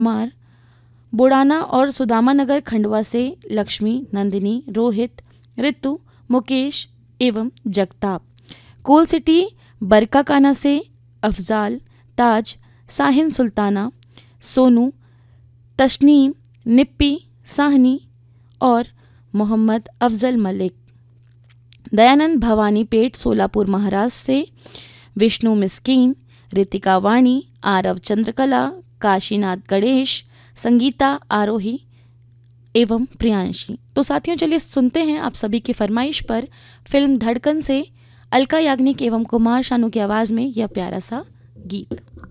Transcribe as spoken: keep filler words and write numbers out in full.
कुमार बुड़ाना और सुदामा नगर खंडवा से लक्ष्मी, नंदिनी, रोहित, ऋतु, मुकेश एवं जगताप। कोल सिटी बरकाकाना से अफजाल, ताज, साहिन सुल्ताना, सोनू, तशनीम, निप्पी, साहनी और मोहम्मद अफजल मलिक। दयानंद भवानी पेट सोलापुर महाराष्ट्र से विष्णु मिस्कीन, रितिका वाणी, आरव चंद्रकला, काशीनाथ गणेश, संगीता आरोही एवं प्रियांशी। तो साथियों चलिए सुनते हैं आप सभी की फरमाइश पर फिल्म धड़कन से अलका याग्निक एवं कुमार शानू की आवाज़ में यह प्यारा सा गीत।